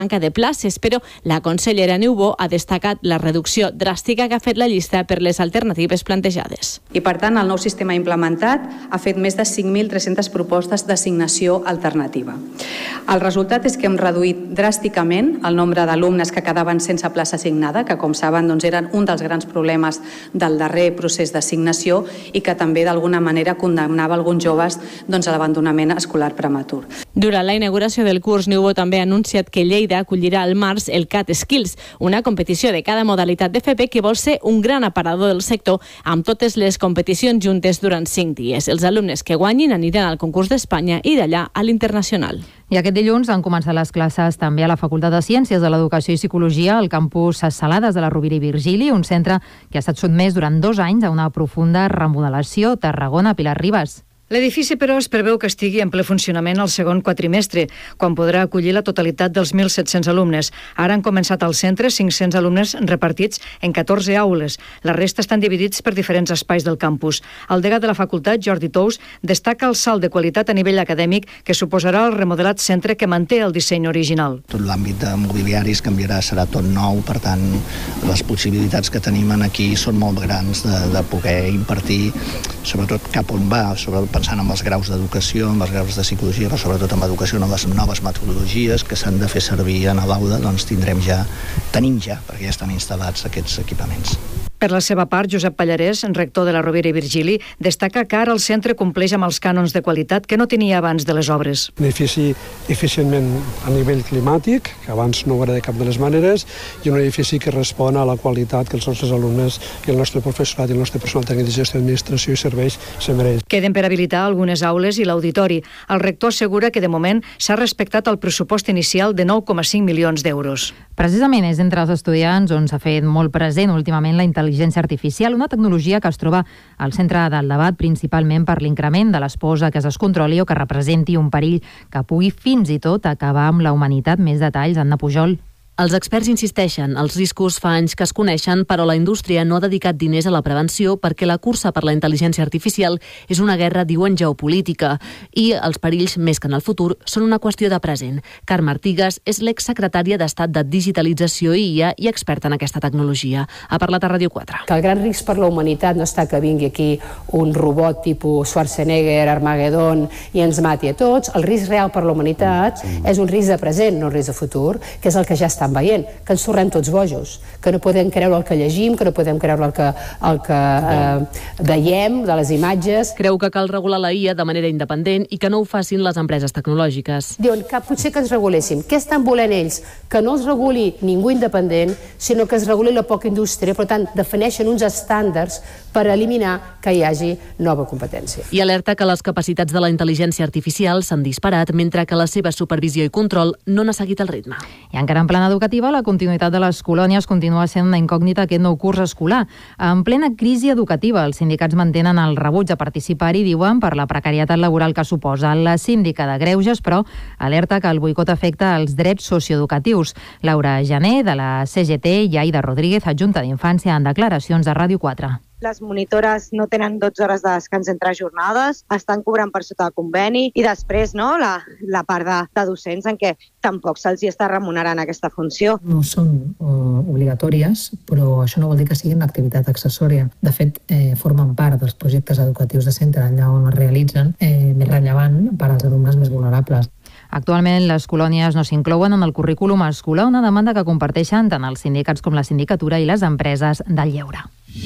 manca de places, però la consellera Niubó ha destacat la reducció dràstica que ha fet la llista per les alternatives plantejades. I per tant, el nou sistema implementat ha fet més de 5.300 propostes d'assignació alternativa. El resultat és que hem reduït dràsticament el nombre d'alumnes que quedaven sense plaça assignada, que com saben eren un dels grans problemes del darrer procés d'assignació i que també d'alguna manera condemnava alguns joves a l'abandonament escolar prematur. Durant la inauguració del curs, Niubó també ha anunciat que Lleida acollirà al març el CAT Skills, una competició de cada modalitat d'FP que vol ser un gran aparador del sector amb totes les competicions juntes durant 5 dies. Els alumnes que guanyin aniran al concurs d'Espanya i d'allà a l'internacional. I aquest dilluns han començat les classes també a la Facultat de Ciències de l'Educació i Psicologia al campus Salades de la Rovira i Virgili, un centre que ha estat sotmès durant 2 anys a una profunda remodelació. Tarragona, Pilar Ribas. L'edifici, però, es preveu que estigui en ple funcionament al segon quatrimestre, quan podrà acollir la totalitat dels 1.700 alumnes. Ara han començat al centre 500 alumnes repartits en 14 aules. La resta estan dividits per diferents espais del campus. El degà de la facultat, Jordi Tous, destaca el salt de qualitat a nivell acadèmic que suposarà el remodelat centre que manté el disseny original. Tot l'àmbit de mobiliaris canviarà, serà tot nou, per tant, les possibilitats que tenim aquí són molt grans de poder impartir, sobretot cap on va, pensant en els graus d'educació, en els graus de psicologia, però sobretot en educació, en les noves metodologies que s'han de fer servir en l'aula, doncs tenim ja, perquè ja estan instal·lats aquests equipaments. Per la seva part, Josep Pallarès, rector de la Rovira i Virgili, destaca que ara el centre compleix amb els cànons de qualitat que no tenia abans de les obres. Un edifici eficientment a nivell climàtic, que abans no ho era de cap de les maneres, i un edifici que respon a la qualitat que els nostres alumnes i el nostre professorat i el nostre personal tècnic de gestió, administració i serveis se mereix. Queden per habilitar algunes aules i l'auditori. El rector assegura que de moment s'ha respectat el pressupost inicial de 9,5 milions d'euros. Precisament és entre els estudiants on s'ha fet molt present últimament la intel·ligència artificial, una tecnologia que es troba al centre del debat principalment per l'increment de les pors a que es descontroli o que representi un perill que pugui fins i tot acabar amb la humanitat. Més detalls, Anna Pujol. Els experts insisteixen, els riscos fa anys que es coneixen, però la indústria no ha dedicat diners a la prevenció perquè la cursa per la intel·ligència artificial és una guerra, diuen, geopolítica, i els perills, més que en el futur, són una qüestió de present. Carme Artigas és l'exsecretària d'Estat de Digitalització i IA i experta en aquesta tecnologia. Ha parlat a Ràdio 4. Que el gran risc per la humanitat no està que vingui aquí un robot tipus Schwarzenegger, Armageddon, i ens mati a tots. El risc real per la humanitat és un risc de present, no un risc de futur, que és el que ja estan veient, que ens tornem tots bojos, que no podem creure el que llegim, que no podem creure el que veiem de les imatges. Creu que cal regular la IA de manera independent i que no ho facin les empreses tecnològiques. Diuen que potser que ens reguléssim. Què estan volent ells? Que no els reguli ningú independent, sinó que es reguli la poca indústria. Per tant, defineixen uns estàndards per eliminar que hi hagi nova competència. I alerta que les capacitats de la intel·ligència artificial s'han disparat, mentre que la seva supervisió i control no n'ha seguit el ritme. I encara en plana educativa, la continuïtat de les colònies continua sent una incògnita aquest nou curs escolar. En plena crisi educativa, els sindicats mantenen el rebuig a participar-hi, diuen, per la precarietat laboral que suposa. La síndica de Greuges, però, alerta que el boicot afecta els drets socioeducatius. Laura Jané, de la CGT, i Aida Rodríguez, adjunta d'Infància, en declaracions a Ràdio 4. Les monitores no tenen 12 hores de descans entre jornades, estan cobrant per sota de conveni i després la part de docents en què tampoc se'ls està remunerant aquesta funció. No són obligatòries, però això no vol dir que siguin una activitat accessòria. De fet, formen part dels projectes educatius de centre allà on es realitzen, més rellevant per als alumnes més vulnerables. Actualment, les colònies no s'inclouen en el currículum escolar, una demanda que comparteixen tant els sindicats com la sindicatura i les empreses del lleure.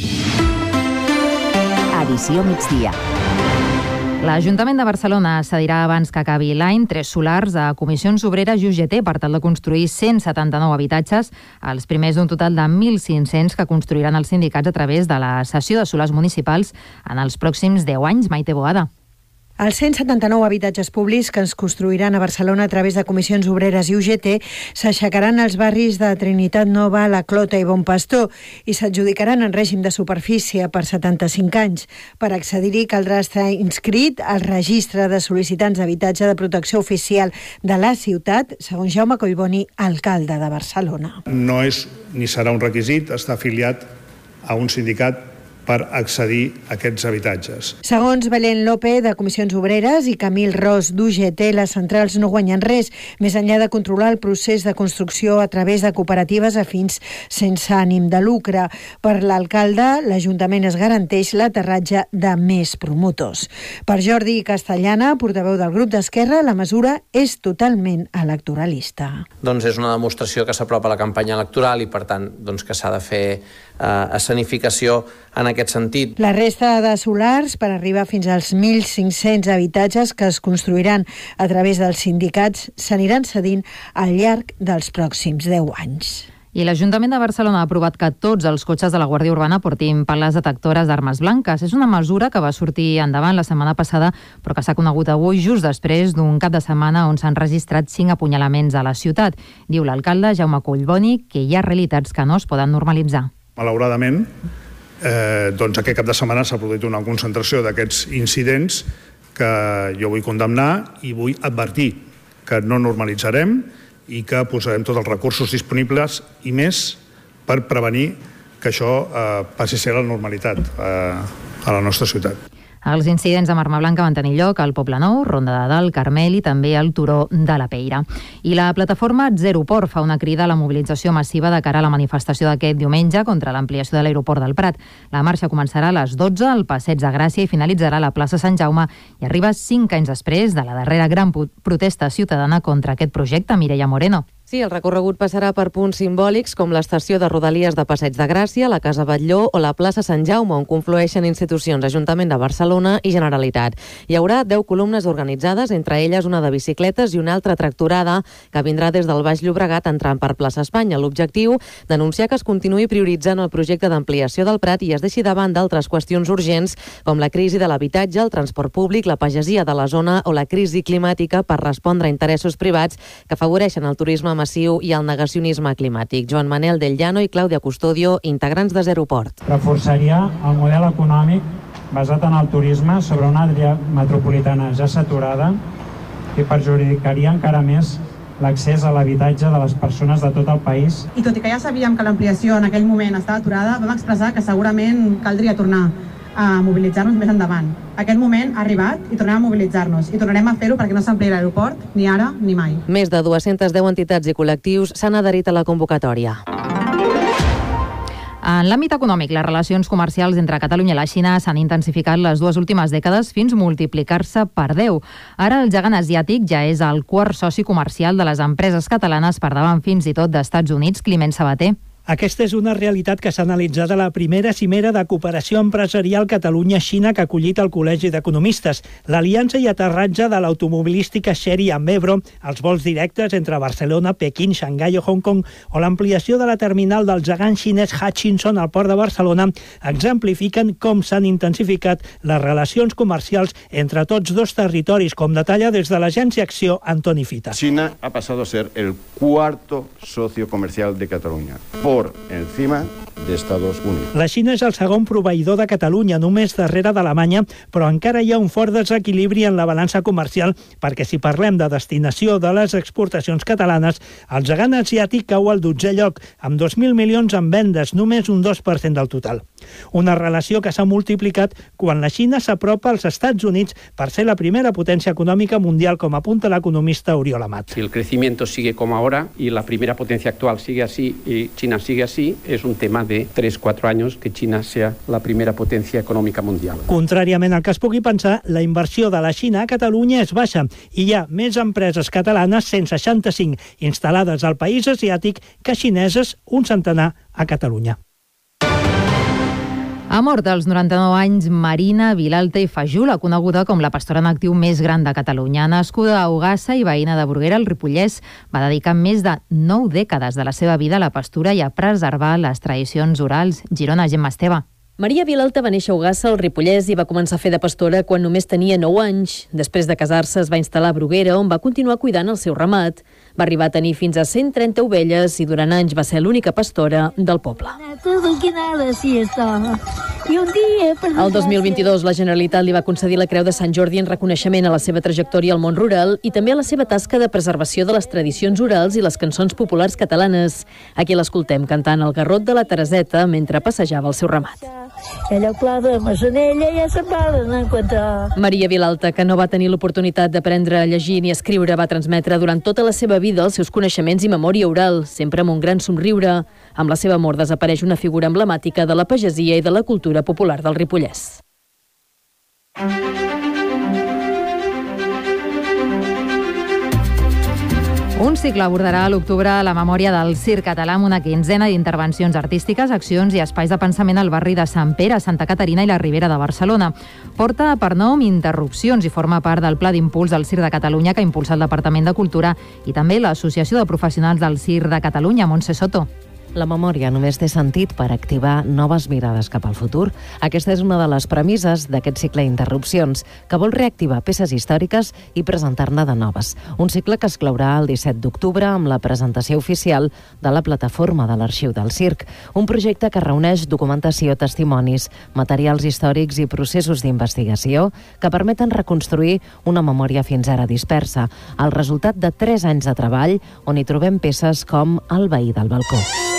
Edició migdia. L'Ajuntament de Barcelona cedirà abans que acabi l'any 3 solars a Comissions Obreres i UGT per tal de construir 179 habitatges, els primers d'un total de 1.500 que construiran els sindicats a través de la cessió de solars municipals en els pròxims 10 anys. Maite Boada. Els 179 habitatges públics que es construiran a Barcelona a través de Comissions Obreres i UGT s'aixecaran als barris de Trinitat Nova, La Clota i Bon Pastor i s'adjudicaran en règim de superfície per 75 anys. Per accedir-hi caldrà estar inscrit al registre de sol·licitants d'habitatge de protecció oficial de la ciutat, segons Jaume Collboni, alcalde de Barcelona. No és ni serà un requisit estar afiliat a un sindicat per accedir a aquests habitatges. Segons Belén López, de Comissions Obreres, i Camil Ros, d'UGT, les centrals no guanyen res, més enllà de controlar el procés de construcció a través de cooperatives afins sense ànim de lucre. Per l'alcalde, l'Ajuntament es garanteix l'aterratge de més promotors. Per Jordi Castellana, portaveu del grup d'Esquerra, la mesura és totalment electoralista. Doncs és una demostració que s'apropa a la campanya electoral i, per tant, que s'ha de fer escenificació en aquest sentit. La resta de solars, per arribar fins als 1.500 habitatges que es construiran a través dels sindicats, s'aniran cedint al llarg dels pròxims 10 anys. I l'Ajuntament de Barcelona ha aprovat que tots els cotxes de la Guàrdia Urbana portin pales detectores d'armes blanques. És una mesura que va sortir endavant la setmana passada, però que s'ha conegut avui just després d'un cap de setmana on s'han registrat 5 apunyalaments a la ciutat. Diu l'alcalde Jaume Collboni que hi ha realitats que no es poden normalitzar. Malauradament, aquest cap de setmana s'ha produït una concentració d'aquests incidents que jo vull condemnar i vull advertir que no normalitzarem i que posarem tots els recursos disponibles i més per prevenir que això passi a ser la normalitat a la nostra ciutat. Els incidents amb arma blanca van tenir lloc al Poble Nou, Ronda de Dalt, Carmel i també al Turó de la Peira. I la plataforma Zero Port fa una crida a la mobilització massiva de cara a la manifestació d'aquest diumenge contra l'ampliació de l'aeroport del Prat. La marxa començarà a les 12 al Passeig de Gràcia i finalitzarà a la plaça Sant Jaume i arriba 5 anys després de la darrera gran protesta ciutadana contra aquest projecte. Mireia Moreno. Sí, el recorregut passarà per punts simbòlics com l'estació de Rodalies de Passeig de Gràcia, la Casa Batlló o la plaça Sant Jaume, on conflueixen institucions Ajuntament de Barcelona i Generalitat. Hi haurà 10 columnes organitzades, entre elles una de bicicletes i una altra tractorada que vindrà des del Baix Llobregat entrant per plaça Espanya. L'objectiu, denunciar que es continuï prioritzant el projecte d'ampliació del Prat i es deixi davant d'altres qüestions urgents com la crisi de l'habitatge, el transport públic, la pagesia de la zona o la crisi climàtica per respondre a interessos privats que afavoreixen el turisme massiu i el negacionisme climàtic. Joan Manel del Llano i Clàudia Custodio, integrants de Zero Port. Reforçaria el model econòmic basat en el turisme sobre una àrea metropolitana ja saturada i perjudicaria encara més l'accés a l'habitatge de les persones de tot el país. I tot i que ja sabíem que l'ampliació en aquell moment estava aturada, vam expressar que segurament caldria tornar a mobilitzar-nos més endavant. Aquest moment ha arribat i tornem a mobilitzar-nos i tornarem a fer-ho perquè no s'ampliï l'aeroport ni ara ni mai. Més de 210 entitats i col·lectius s'han adherit a la convocatòria. En l'àmbit econòmic, les relacions comercials entre Catalunya i la Xina s'han intensificat les dues últimes dècades fins a multiplicar-se per 10. Ara el gegant asiàtic ja és el quart soci comercial de les empreses catalanes per davant fins i tot d'Estats Units. Climent Sabater. Aquesta és una realitat que s'ha analitzat a la primera cimera de cooperació empresarial Catalunya-Xina que ha acollit el Col·legi d'Economistes. L'aliança i aterratge de l'automobilística Chery amb Ebro, els vols directes entre Barcelona, Pequín, Xangai o Hong Kong o l'ampliació de la terminal del gegant xinès Hutchinson al port de Barcelona exemplifiquen com s'han intensificat les relacions comercials entre tots dos territoris, com detalla des de l'agència Acció Antoni Fita. China ha pasado a ser el cuarto socio comercial de Cataluña, por encima de Estados Unidos. La Xina és el segon proveïdor de Catalunya, només darrere d'Alemanya, però encara hi ha un fort desequilibri en la balança comercial, perquè si parlem de destinació de les exportacions catalanes, el gegant asiàtic cau al 12è lloc, amb 2.000 milions en vendes, només un 2% del total. Una relació que s'ha multiplicat quan la Xina s'apropa als Estats Units per ser la primera potència econòmica mundial, com apunta l'economista Oriol Amat. Si el crecimiento sigue como ahora y la primera potencia actual sigue así y China sigue así, es un tema de 3-4 años que China sea la primera potencia econòmica mundial. Contràriament al que es pugui pensar, la inversió de la Xina a Catalunya és baixa i hi ha més empreses catalanes, 165, instal·lades al país asiàtic que xineses, un centenar a Catalunya. Ha mort als 99 anys Marina Vilalta i Fajula, coneguda com la pastora en actiu més gran de Catalunya. Nascuda a Ogassa i veïna de Bruguera, al Ripollès, va dedicar més de 9 dècades de la seva vida a la pastura i a preservar les tradicions orals. Girona, Gemma Esteve. Maria Vilalta va néixer a Ogassa, al Ripollès, i va començar a fer de pastora quan només tenia 9 anys. Després de casar-se es va instal·lar a Bruguera, on va continuar cuidant el seu ramat. Va arribar a tenir fins a 130 ovelles i durant anys va ser l'única pastora del poble. El 2022 la Generalitat li va concedir la Creu de Sant Jordi en reconeixement a la seva trajectòria al món rural i també a la seva tasca de preservació de les tradicions orals i les cançons populars catalanes. Aquí l'escoltem cantant el garrot de la Tereseta mentre passejava el seu ramat. Maria Vilalta, que no va tenir l'oportunitat d'aprendre a llegir ni a escriure, va transmetre durant tota la seva vida els seus coneixements i memòria oral, sempre amb un gran somriure. Amb la seva mort desapareix una figura emblemàtica de la pagesia i de la cultura popular del Ripollès. Un cicle abordarà a l'octubre la memòria del circ català amb una quinzena d'intervencions artístiques, accions i espais de pensament al barri de Sant Pere, Santa Caterina i la Ribera de Barcelona. Porta per nom Interrupcions i forma part del Pla d'Impuls del Circ de Catalunya que impulsa el Departament de Cultura i també l'Associació de Professionals del Circ de Catalunya, Montse Soto. La memòria només té sentit per activar noves mirades cap al futur. Aquesta és una de les premisses d'aquest cicle d'Interrupcions, que vol reactivar peces històriques i presentar-ne de noves. Un cicle que es clourà el 17 d'octubre amb la presentació oficial de la plataforma de l'Arxiu del Circ, un projecte que reuneix documentació, testimonis, materials històrics i processos d'investigació que permeten reconstruir una memòria fins ara dispersa, el resultat de 3 anys de treball on hi trobem peces com El veí del balcó.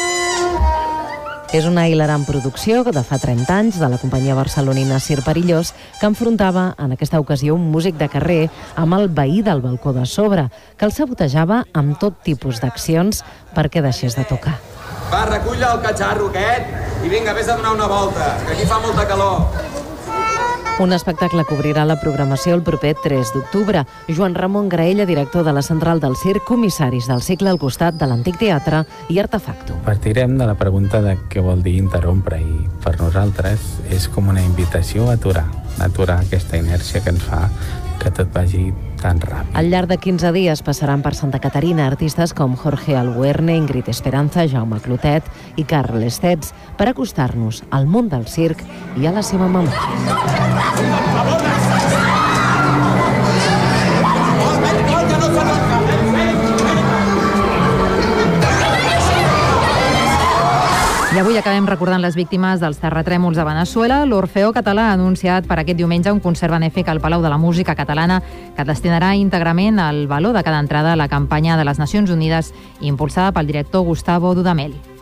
És una hilarant producció de fa 30 anys de la companyia barcelonina Circ Perillós que enfrontava en aquesta ocasió un músic de carrer amb el veí del balcó de sobre, que el sabotejava amb tot tipus d'accions perquè deixés de tocar. Va, recull el catxarro aquest i vinga, vés a donar una volta, que aquí fa molta calor. Un espectacle que obrirà la programació el proper 3 d'octubre. Joan Ramon Graella, director de la Central del Circ, comissaris del cicle al costat de l'Antic Teatre i Artefacto. Partirem de la pregunta de què vol dir interrompre i per nosaltres és com una invitació a aturar aquesta inèrcia que ens fa que tot vagi tan ràpid. Al llarg de 15 dies passaran per Santa Caterina artistes com Jorge Albuerne, Ingrid Esperanza, Jaume Clotet i Carl Estets per acostar-nos al món del circ i a la seva memòria. I avui acabem recordant les víctimes dels terratrèmols de Veneçuela. L'Orfeó Català ha anunciat per aquest diumenge un concert benèfic al Palau de la Música Catalana que destinarà íntegrament al valor de cada entrada a la campanya de les Nacions Unides impulsada pel director Gustavo Dudamel.